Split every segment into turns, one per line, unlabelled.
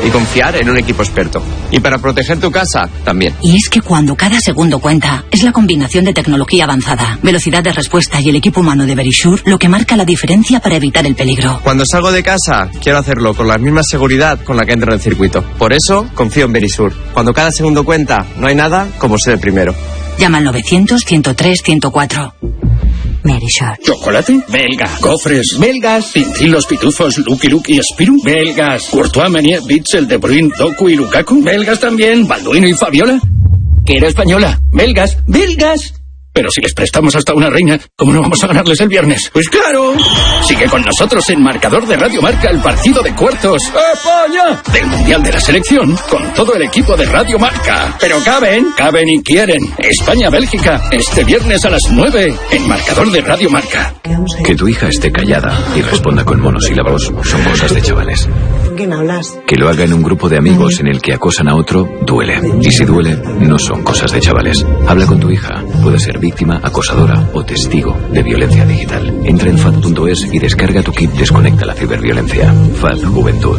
y confiar en un equipo experto. Y para proteger tu casa, también.
Y es que cuando cada segundo cuenta, es la combinación de tecnología avanzada, velocidad de respuesta y el equipo humano de Verisure lo que marca la diferencia para evitar el peligro.
Cuando salgo de casa, quiero hacerlo con la misma seguridad con la que entro en el circuito. Por eso, confío en Verisure. Cuando cada segundo cuenta, no hay nada como ser el primero.
Llama al 900-103-104. Verisure.
¿Chocolate? Belga. Cofres. Belgas. Cintilos, pitufos, Lucky Luke y Spirou. Belgas. Courtois, Meunier, Bitzel, De Bruyne, Doku y Lukaku. Belgas también. Balduino y Fabiola. Que era española. Belgas. Belgas. Pero si les prestamos hasta una reina, ¿cómo no vamos a ganarles el viernes? ¡Pues claro! Sigue con nosotros en Marcador de Radio Marca el partido de cuartos España del Mundial de la Selección con todo el equipo de Radio Marca. Pero caben y quieren. España-Bélgica, este viernes a las 9 en Marcador de Radio Marca.
Que tu hija esté callada y responda con monosílabos son cosas de chavales.
¿Con quién hablas?
Que lo haga en un grupo de amigos en el que acosan a otro, duele. Y si duele, no son cosas de chavales. Habla con tu hija. Puede ser víctima, acosadora o testigo de violencia digital. Entra en FAD.es y descarga tu kit Desconecta la ciberviolencia. FAD Juventud.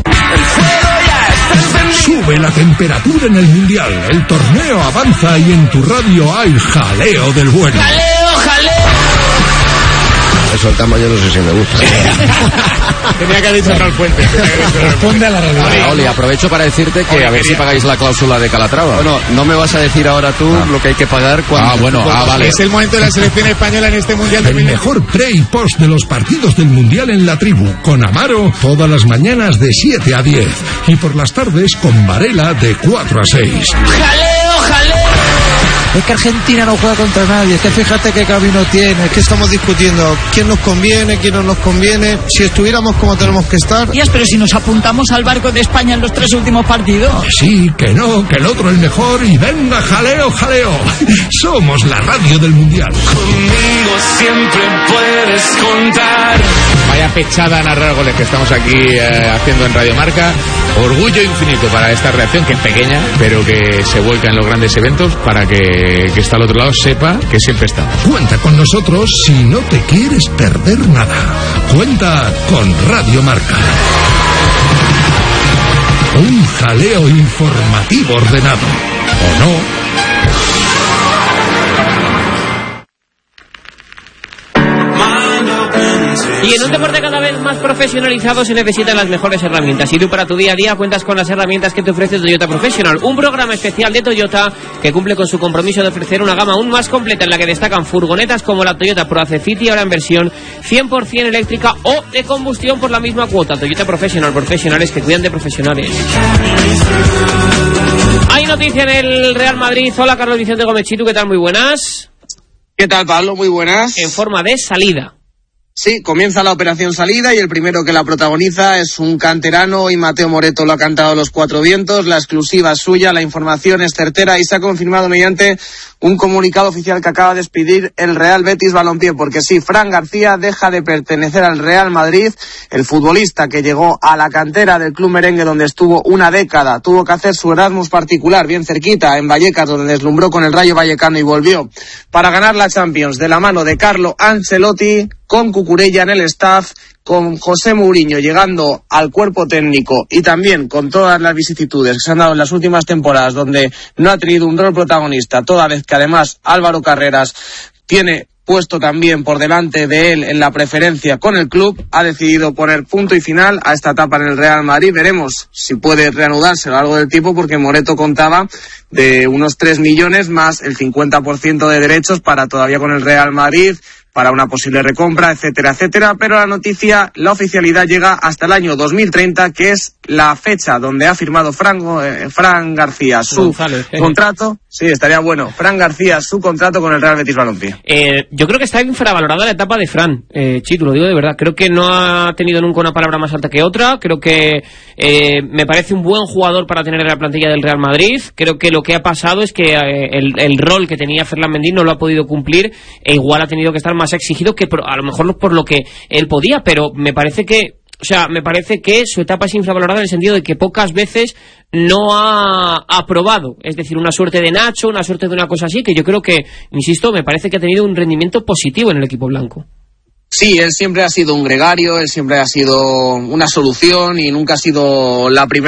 Sube la temperatura en el Mundial. El torneo avanza y en tu radio hay jaleo del bueno.
¡Jaleo!
Eso el tamaño no sé si me gusta.
Tenía que haber dicho Raúl Fuentes.
Responde a la realidad.
Vale, Oli, aprovecho para decirte que a ver si pagáis la cláusula de Calatrava.
Bueno, no me vas a decir ahora tú lo que hay que pagar cuando...
vale.
Es el momento de la selección española en este Mundial.
El mejor pre y post de los partidos del Mundial en la tribu. Con Amaro todas las mañanas de 7 a 10. Y por las tardes con Varela de 4 a 6.
¡Jaleo!
Es que Argentina no juega contra nadie, es que fíjate qué camino tiene, es que estamos discutiendo quién nos conviene, quién no nos conviene, si estuviéramos como tenemos que estar.
Pero si nos apuntamos al barco de España en los 3 últimos partidos.
Sí, que no, que el otro es mejor y venga, jaleo. Somos la radio del Mundial.
Conmigo siempre puedes contar.
Vaya pechada narrar goles que estamos aquí haciendo en Radio Marca. Orgullo infinito para esta reacción, que es pequeña, pero que se vuelca en los grandes eventos para que está al otro lado sepa que siempre estamos.
Cuenta con nosotros si no te quieres perder nada. Cuenta con Radio Marca. Un jaleo informativo ordenado. ¿O no?
Y en un deporte cada vez más profesionalizado se necesitan las mejores herramientas. Y tú para tu día a día cuentas con las herramientas que te ofrece Toyota Professional, un programa especial de Toyota que cumple con su compromiso de ofrecer una gama aún más completa en la que destacan furgonetas como la Toyota Proace City, ahora en versión 100% eléctrica o de combustión por la misma cuota. Toyota Professional, profesionales que cuidan de profesionales. Hay noticia en el Real Madrid. Hola, Carlos Vicente Gómez Chitu, ¿qué tal? Muy buenas.
¿Qué tal, Pablo? Muy buenas.
En forma de salida.
Sí, comienza la operación salida y el primero que la protagoniza es un canterano y Mateo Moreto lo ha cantado a los 4 vientos. La exclusiva es suya, la información es certera y se ha confirmado mediante un comunicado oficial que acaba de expedir el Real Betis Balompié, porque sí, Fran García deja de pertenecer al Real Madrid. El futbolista que llegó a la cantera del club merengue donde estuvo una década, tuvo que hacer su Erasmus particular bien cerquita en Vallecas, donde deslumbró con el Rayo Vallecano y volvió para ganar la Champions de la mano de Carlo Ancelotti, con Cucurella en el staff, con José Mourinho llegando al cuerpo técnico y también con todas las vicisitudes que se han dado en las últimas temporadas donde no ha tenido un rol protagonista, toda vez que además Álvaro Carreras tiene puesto también por delante de él en la preferencia con el club, ha decidido poner punto y final a esta etapa en el Real Madrid. Veremos si puede reanudarse a lo largo del tiempo, porque Moreto contaba de unos 3 millones más el 50% de derechos para todavía con el Real Madrid, para una posible recompra, etcétera, etcétera, pero la noticia, la oficialidad llega hasta el año 2030, que es la fecha donde ha firmado Fran García su contrato. Sí, estaría bueno. Fran García, su contrato con el Real Betis Balompié.
Yo creo que está infravalorada la etapa de Fran, Chitu, lo digo de verdad. Creo que no ha tenido nunca una palabra más alta que otra. Creo que me parece un buen jugador para tener en la plantilla del Real Madrid. Creo que lo que ha pasado es que el rol que tenía Ferland Mendy no lo ha podido cumplir e igual ha tenido que estar más exigido que a lo mejor por lo que él podía, pero me parece que su etapa es infravalorada en el sentido de que pocas veces no ha aprobado, es decir, una suerte de Nacho, una suerte de una cosa así, que yo creo que, insisto, me parece que ha tenido un rendimiento positivo en el equipo blanco.
Sí, él siempre ha sido un gregario, él siempre ha sido una solución y nunca ha sido la primera